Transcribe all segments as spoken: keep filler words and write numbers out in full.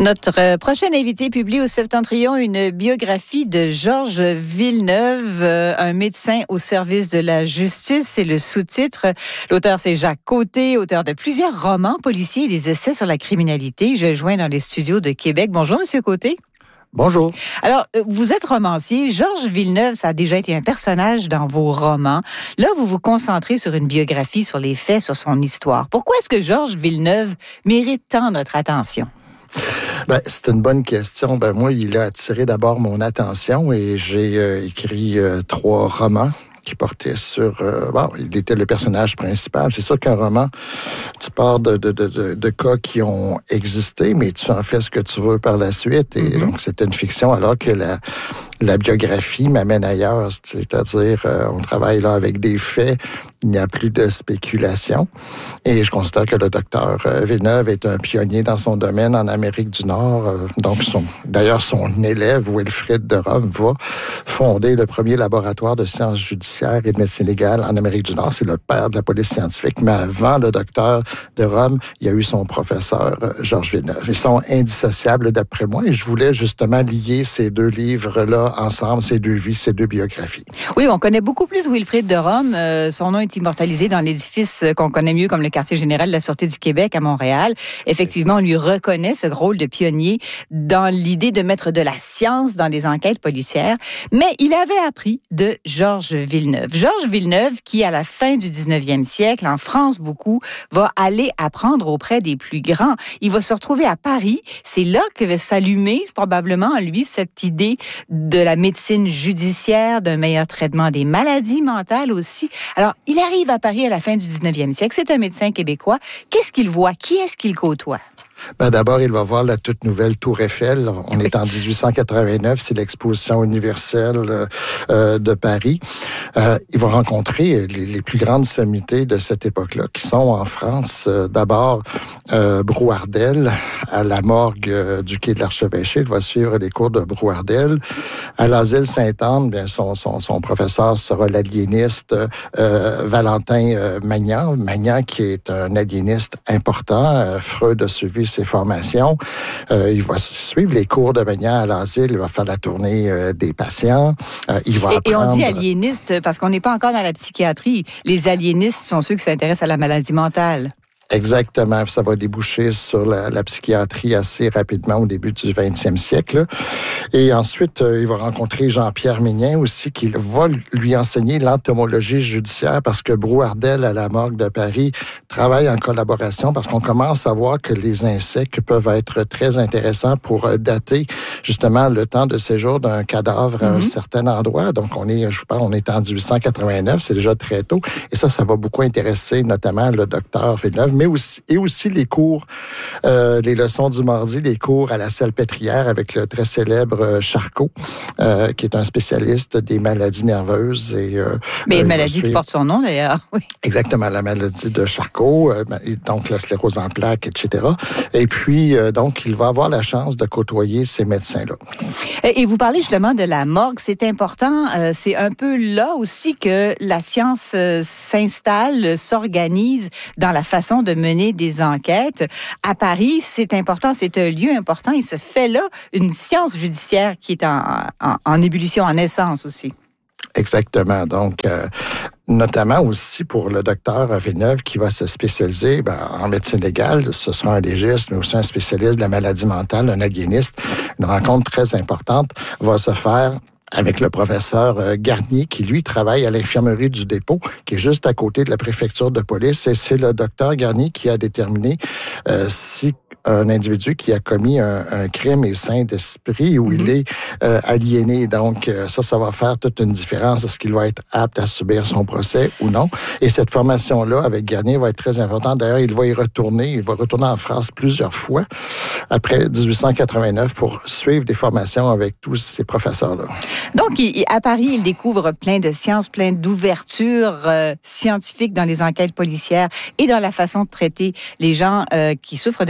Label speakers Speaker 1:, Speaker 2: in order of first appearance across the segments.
Speaker 1: Notre euh, prochain invité publie au Septentrion une biographie de Georges Villeneuve, euh, un médecin au service de la justice. C'est le sous-titre. L'auteur, c'est Jacques Côté, auteur de plusieurs romans policiers et des essais sur la criminalité. Je le joins dans les studios de Québec. Bonjour, Monsieur Côté.
Speaker 2: Bonjour.
Speaker 1: Alors, vous êtes romancier. Georges Villeneuve, ça a déjà été un personnage dans vos romans. Là, vous vous concentrez sur une biographie, sur les faits, sur son histoire. Pourquoi est-ce que Georges Villeneuve mérite tant notre attention?
Speaker 2: Ben, c'est une bonne question. Ben, moi, il a attiré d'abord mon attention et j'ai euh, écrit euh, trois romans qui portaient sur... Euh, bon, il était le personnage principal. C'est sûr qu'un roman, tu pars de, de, de, de, de cas qui ont existé, mais tu en fais ce que tu veux par la suite. Et mm-hmm. donc, c'était une fiction, alors que la... La biographie m'amène ailleurs, c'est-à-dire euh, on travaille là avec des faits, il n'y a plus de spéculation. Et je considère que le docteur euh, Villeneuve est un pionnier dans son domaine en Amérique du Nord. Euh, donc, son, d'ailleurs, son élève, Wilfrid de Rome, va fonder le premier laboratoire de sciences judiciaires et de médecine légale en Amérique du Nord. C'est le père de la police scientifique. Mais avant le docteur de Rome, il y a eu son professeur, euh, Georges Villeneuve. Ils sont indissociables d'après moi. Et je voulais justement lier ces deux livres-là ensemble, ces deux vies, ces deux biographies.
Speaker 1: Oui, on connaît beaucoup plus Wilfrid de Rome. Euh, son nom est immortalisé dans l'édifice qu'on connaît mieux comme le quartier général de la Sûreté du Québec à Montréal. Effectivement, on lui reconnaît ce rôle de pionnier dans l'idée de mettre de la science dans les enquêtes policières. Mais il avait appris de Georges Villeneuve. Georges Villeneuve, qui, à la fin du dix-neuvième siècle, en France beaucoup, va aller apprendre auprès des plus grands. Il va se retrouver à Paris. C'est là que va s'allumer, probablement, en lui, cette idée de la médecine judiciaire, d'un meilleur traitement des maladies mentales aussi. Alors, il arrive à Paris à la fin du dix-neuvième siècle. C'est un médecin québécois. Qu'est-ce qu'il voit? Qui est-ce qu'il côtoie?
Speaker 2: Ben d'abord, il va voir la toute nouvelle Tour Eiffel. On est en dix-huit cent quatre-vingt-neuf, c'est l'exposition universelle euh, de Paris. Euh, il va rencontrer les, les plus grandes sommités de cette époque-là, qui sont en France. Euh, d'abord, euh, Brouardel, à la morgue euh, du quai de l'Archevêché. Il va suivre les cours de Brouardel. À l'asile Sainte-Anne, bien, son, son, son professeur sera l'aliéniste euh, Valentin euh, Magnan. Magnan, qui est un aliéniste important. Euh, Freud a suivi ses formations. Euh, il va suivre les cours de Magnan à l'asile. Il va faire la tournée euh, des patients. Euh, il va
Speaker 1: et,
Speaker 2: apprendre...
Speaker 1: et on dit aliéniste parce qu'on n'est pas encore dans la psychiatrie. Les aliénistes sont ceux qui s'intéressent à la maladie mentale.
Speaker 2: Exactement. Ça va déboucher sur la, la psychiatrie assez rapidement au début du vingtième siècle. Et ensuite, euh, il va rencontrer Jean-Pierre Mignin aussi, qui va lui enseigner l'entomologie judiciaire parce que Brouardel, à la morgue de Paris, travaille en collaboration parce qu'on commence à voir que les insectes peuvent être très intéressants pour dater justement le temps de séjour d'un cadavre mm-hmm. à un certain endroit. Donc, on est, je pense, on est en dix-huit cent quatre-vingt-neuf, c'est déjà très tôt. Et ça, ça va beaucoup intéresser notamment le docteur Villeneuve, mais aussi, et aussi les cours, euh, les leçons du mardi, les cours à la Salpêtrière avec le très célèbre Charcot, euh, qui est un spécialiste des maladies nerveuses. Et, euh,
Speaker 1: mais une maladie suivre... qui porte son nom, d'ailleurs. Oui.
Speaker 2: Exactement, la maladie de Charcot, euh, donc la sclérose en plaques, et cetera. Et puis, euh, donc, il va avoir la chance de côtoyer ces médecins-là.
Speaker 1: Et vous parlez justement de la morgue, c'est important. Euh, c'est un peu là aussi que la science euh, s'installe, s'organise dans la façon de mener des enquêtes. À Paris, c'est important, c'est un lieu important. Il se fait là une science judiciaire qui est en, en, en ébullition, en naissance aussi.
Speaker 2: Exactement. Donc, euh, notamment aussi pour le docteur Villeneuve qui va se spécialiser ben, en médecine légale, ce sera un légiste, mais aussi un spécialiste de la maladie mentale, un aliéniste. Une rencontre très importante va se faire avec le professeur Garnier, qui, lui, travaille à l'infirmerie du dépôt, qui est juste à côté de la préfecture de police. Et c'est le docteur Garnier qui a déterminé euh, si un individu qui a commis un, un crime est sain d'esprit ou mm-hmm. il est euh, aliéné. Donc, euh, ça, ça va faire toute une différence. Est-ce qu'il va être apte à subir son procès ou non? Et cette formation-là, avec Garnier, va être très importante. D'ailleurs, il va y retourner. Il va retourner en France plusieurs fois après dix-huit cent quatre-vingt-neuf pour suivre des formations avec tous ces professeurs-là.
Speaker 1: Donc, il, à Paris, il découvre plein de sciences, plein d'ouvertures euh, scientifiques dans les enquêtes policières et dans la façon de traiter les gens euh, qui souffrent de maladies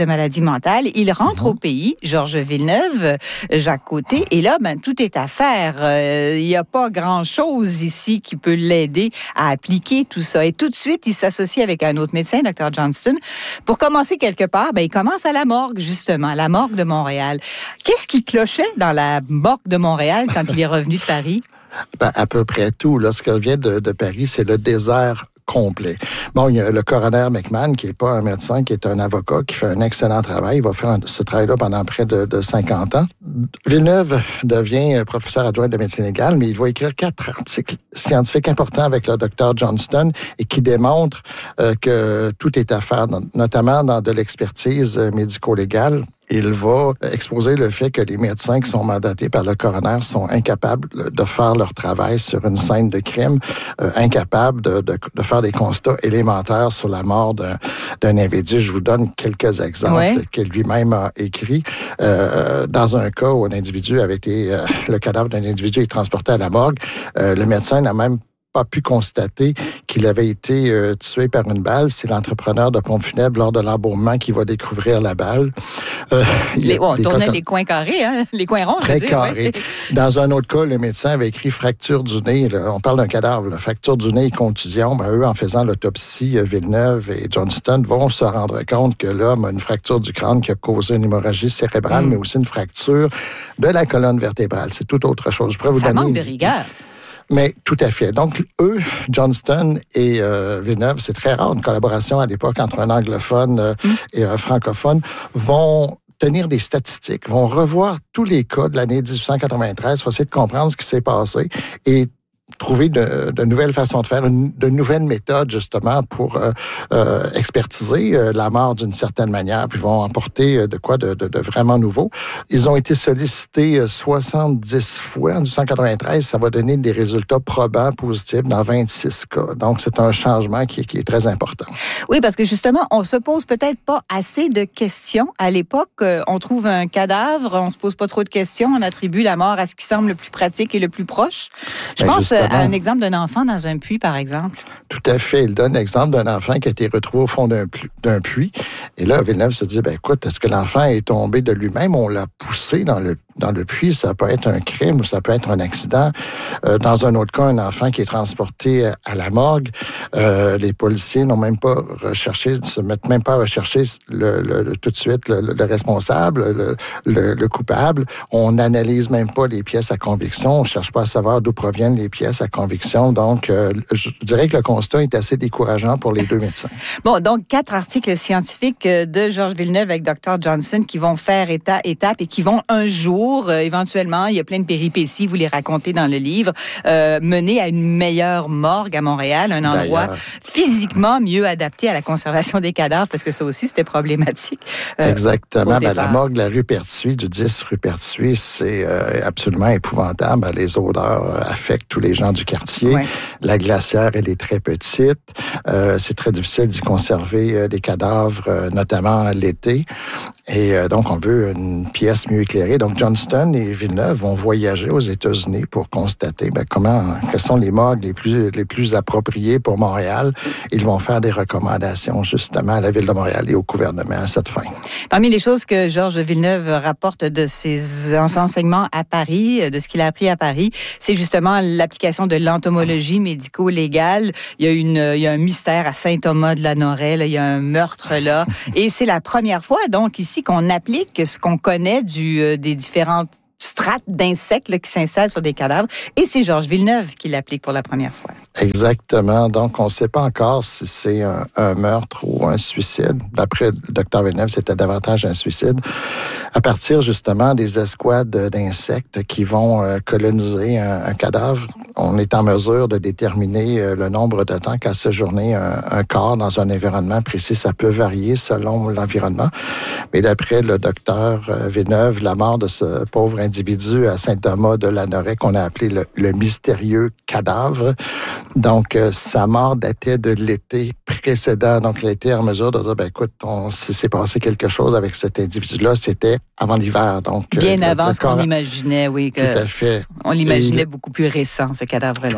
Speaker 1: mentale. Il rentre mm-hmm. au pays, Georges Villeneuve, Jacques Côté, et là, ben, tout est à faire. Euh, il n'y a pas grand-chose ici qui peut l'aider à appliquer tout ça. Et tout de suite, il s'associe avec un autre médecin, docteur Johnston. Pour commencer quelque part, ben, il commence à la morgue, justement, la morgue de Montréal. Qu'est-ce qui clochait dans la morgue de Montréal quand il est revenu de Paris?
Speaker 2: Ben, à peu près tout. Lorsqu'il vient de, de Paris, c'est le désert complet. Bon, il y a le coroner McMahon, qui n'est pas un médecin, qui est un avocat, qui fait un excellent travail. Il va faire ce travail-là pendant près de, de cinquante ans. Villeneuve devient professeur adjoint de médecine légale, mais il va écrire quatre articles scientifiques importants avec le docteur Johnston et qui démontrent euh, que tout est à faire, notamment dans de l'expertise médico-légale. Il va exposer le fait que les médecins qui sont mandatés par le coroner sont incapables de faire leur travail sur une scène de crime, euh, incapables de, de, de faire des constats élémentaires sur la mort d'un, d'un individu. Je vous donne quelques exemples ouais. que lui-même a écrits. Euh, dans un cas où un individu avait été, euh, le cadavre d'un individu est transporté à la morgue, euh, le médecin n'a même pas pu constater qu'il avait été euh, tué par une balle. C'est l'entrepreneur de pompe funèbre lors de l'embaumement qui va découvrir la balle.
Speaker 1: Euh, les, on tournait les coins carrés, hein? Les coins ronds.
Speaker 2: Très
Speaker 1: je veux
Speaker 2: carrés.
Speaker 1: Dire, ouais.
Speaker 2: Dans un autre cas, le médecin avait écrit fracture du nez. Là. On parle d'un cadavre. Là. Fracture du nez et contusion. Ben, eux, en faisant l'autopsie, Villeneuve et Johnston vont se rendre compte que l'homme a une fracture du crâne qui a causé une hémorragie cérébrale, mm. mais aussi une fracture de la colonne vertébrale. C'est tout autre chose. Je pourrais vous
Speaker 1: Ça
Speaker 2: donner...
Speaker 1: manque de rigueur.
Speaker 2: Mais tout à fait. Donc, eux, Johnston et euh, Villeneuve, c'est très rare, une collaboration à l'époque entre un anglophone euh, mm. et un francophone, vont tenir des statistiques, vont revoir tous les cas de l'année dix-huit cent quatre-vingt-treize, pour essayer de comprendre ce qui s'est passé et trouver de, de nouvelles façons de faire, une, de nouvelles méthodes, justement, pour euh, euh, expertiser euh, la mort d'une certaine manière, puis vont apporter de quoi de, de, de vraiment nouveau. Ils ont été sollicités soixante-dix fois en dix-huit cent quatre-vingt-treize. Ça va donner des résultats probants, positifs, dans vingt-six cas. Donc, c'est un changement qui, qui est très important.
Speaker 1: Oui, parce que, justement, on se pose peut-être pas assez de questions. À l'époque, on trouve un cadavre, on se pose pas trop de questions, on attribue la mort à ce qui semble le plus pratique et le plus proche. Je ben, pense justement. À un exemple d'un enfant dans un puits, par exemple.
Speaker 2: Tout à fait. Il donne l'exemple d'un enfant qui a été retrouvé au fond d'un, d'un puits. Et là, Villeneuve se dit, ben écoute, est-ce que l'enfant est tombé de lui-même? On l'a poussé dans le dans le puits. Ça peut être un crime ou ça peut être un accident. Euh, dans un autre cas, un enfant qui est transporté à la morgue. Euh, les policiers n'ont même pas recherché, ne se mettent même pas à rechercher le, le, le, tout de suite le, le responsable, le, le, le coupable. On n'analyse même pas les pièces à conviction. On cherche pas à savoir d'où proviennent les pièces à conviction. Donc, euh, je dirais que le constat est assez décourageant pour les deux médecins.
Speaker 1: Bon, donc, quatre articles scientifiques de Georges Villeneuve avec docteur Johnston qui vont faire état, étape et qui vont un jour, euh, éventuellement, il y a plein de péripéties, vous les racontez dans le livre, euh, mener à une meilleure morgue à Montréal, un endroit D'ailleurs. physiquement mieux adapté à la conservation des cadavres, parce que ça aussi, c'était problématique.
Speaker 2: Euh, Exactement. Ben, la morgue de la rue Pertuis, du dix rue Pertuis, c'est euh, absolument épouvantable. Ben, les odeurs affectent tous les gens du quartier. Ouais. La glacière, elle est très petite. Euh, c'est très difficile d'y conserver euh, des cadavres, euh, notamment l'été. Et euh, donc, on veut une pièce mieux éclairée. Donc, Johnston et Villeneuve vont voyager aux États-Unis pour constater ben, comment, quelles sont les morgues les plus, les plus appropriées pour Montréal. Ils vont faire des recommandations, justement, à la Ville de Montréal et au gouvernement à cette fin.
Speaker 1: Parmi les choses que Georges Villeneuve rapporte de ses enseignements à Paris, de ce qu'il a appris à Paris, c'est justement l'application de l'entomologie médico-légale. Il y a, une, il y a un mystère à Saint-Thomas-de-la-Noraie, là, il y a un meurtre là. Et c'est la première fois, donc, ici, qu'on applique ce qu'on connaît du, euh, des différentes strates d'insectes là, qui s'installent sur des cadavres. Et c'est Georges Villeneuve qui l'applique pour la première fois.
Speaker 2: Exactement. Donc, on ne sait pas encore si c'est un, un meurtre ou un suicide. D'après le docteur Villeneuve, c'était davantage un suicide. À partir, justement, des escouades d'insectes qui vont euh, coloniser un, un cadavre, on est en mesure de déterminer euh, le nombre de temps qu'a séjourné un, un corps dans un environnement précis. Ça peut varier selon l'environnement. Mais d'après le docteur euh, Villeneuve, la mort de ce pauvre individu à Saint-Thomas-de-la-Noraie, qu'on a appelé le, le mystérieux cadavre, donc, euh, sa mort datait de l'été précédent. Donc, il a été en mesure de dire, ben écoute, on, si s'est passé quelque chose avec cet individu-là, c'était avant l'hiver. Donc,
Speaker 1: bien
Speaker 2: euh,
Speaker 1: avant
Speaker 2: le,
Speaker 1: ce le corps... qu'on imaginait, oui. Que
Speaker 2: tout à fait.
Speaker 1: On l'imaginait Et... beaucoup plus récent, ce cadavre-là.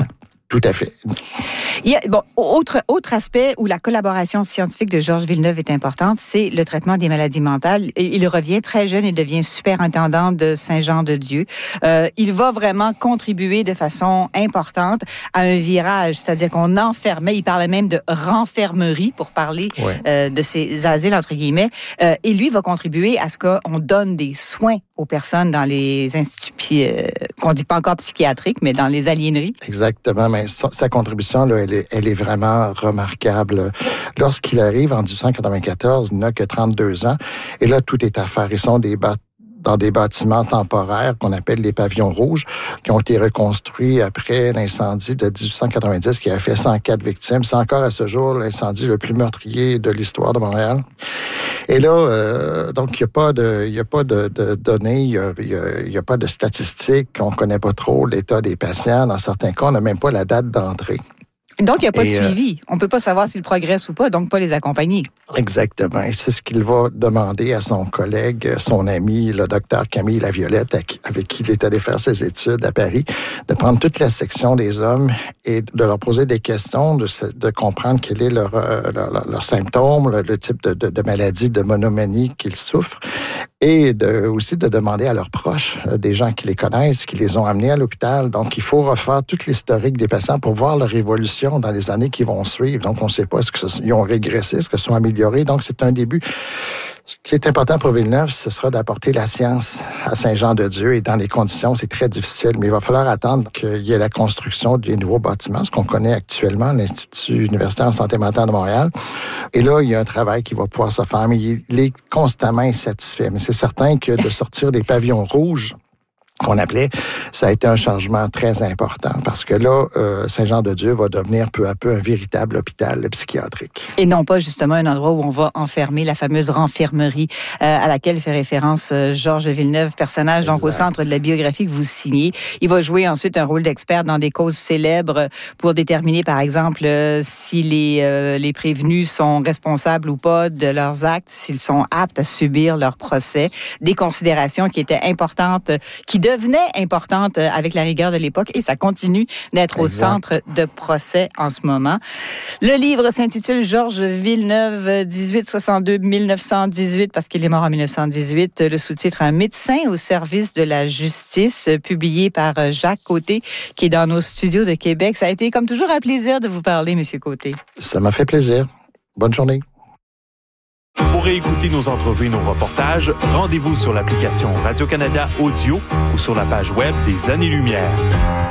Speaker 2: Tout à fait.
Speaker 1: Il y a, bon, autre, autre aspect où la collaboration scientifique de Georges Villeneuve est importante, c'est le traitement des maladies mentales. Il revient très jeune et devient superintendant de Saint-Jean-de-Dieu. Euh, il va vraiment contribuer de façon importante à un virage, c'est-à-dire qu'on enfermait, il parlait même de renfermerie pour parler ouais. euh, de ces asiles, entre guillemets, euh, et lui va contribuer à ce qu'on donne des soins aux personnes dans les instituts, euh, qu'on dit pas encore psychiatriques, mais dans les aliéneries.
Speaker 2: Exactement, mais sa, sa contribution, là, elle est, elle est vraiment remarquable. Lorsqu'il arrive en dix-huit cent quatre-vingt-quatorze, il n'a que trente-deux ans, et là, tout est à faire. Ils sont des bâtiments dans des bâtiments temporaires qu'on appelle les pavillons rouges, qui ont été reconstruits après l'incendie de dix-huit cent quatre-vingt-dix qui a fait cent quatre victimes. C'est encore à ce jour l'incendie le plus meurtrier de l'histoire de Montréal. Et là, euh, donc, il n'y a pas de, il y a pas de, de données, il n'y a, il y a, il y a pas de statistiques, on ne connaît pas trop l'état des patients. Dans certains cas, on n'a même pas la date d'entrée.
Speaker 1: Donc, il n'y a pas Et de suivi. Euh, on ne peut pas savoir s'il progresse ou pas, donc pas les accompagner.
Speaker 2: Exactement. Et c'est ce qu'il va demander à son collègue, son ami, le docteur Camille Laviolette, avec qui il est allé faire ses études à Paris, de prendre toute la section des hommes et de leur poser des questions, de, de comprendre quel est leur, leur, leur, leur symptôme, le, le type de, de, de maladie, de monomanie qu'ils souffrent, et de, aussi de demander à leurs proches, des gens qui les connaissent, qui les ont amenés à l'hôpital. Donc, il faut refaire tout l'historique des patients pour voir leur évolution dans les années qui vont suivre. Donc, on ne sait pas est-ce qu'ils ont régressé, est-ce qu'ils sont améliorés. Donc, c'est un début. Ce qui est important pour Villeneuve, ce sera d'apporter la science à Saint-Jean-de-Dieu et dans les conditions, c'est très difficile, mais il va falloir attendre qu'il y ait la construction des nouveaux bâtiments, ce qu'on connaît actuellement, l'Institut universitaire en santé mentale de Montréal. Et là, il y a un travail qui va pouvoir se faire, mais il est constamment insatisfait. Mais c'est certain que de sortir des pavillons rouges, qu'on appelait, ça a été un changement très important parce que là, euh, Saint-Jean-de-Dieu va devenir peu à peu un véritable hôpital psychiatrique.
Speaker 1: Et non pas justement un endroit où on va enfermer la fameuse renfermerie euh, à laquelle fait référence euh, Georges Villeneuve, personnage exact. Donc au centre de la biographie que vous signez. Il va jouer ensuite un rôle d'expert dans des causes célèbres pour déterminer par exemple euh, si les, euh, les prévenus sont responsables ou pas de leurs actes, s'ils sont aptes à subir leur procès. Des considérations qui étaient importantes, qui devenait importante avec la rigueur de l'époque et ça continue d'être exact. Au centre de procès en ce moment. Le livre s'intitule Georges Villeneuve, dix-huit soixante-deux à dix-neuf cent dix-huit, parce qu'il est mort en dix-neuf cent dix-huit. Le sous-titre Un médecin au service de la justice, publié par Jacques Côté, qui est dans nos studios de Québec. Ça a été comme toujours un plaisir de vous parler, Monsieur Côté.
Speaker 2: Ça m'a fait plaisir. Bonne journée.
Speaker 3: Pour réécouter nos entrevues et nos reportages, rendez-vous sur l'application Radio-Canada Audio ou sur la page web des Années-Lumière.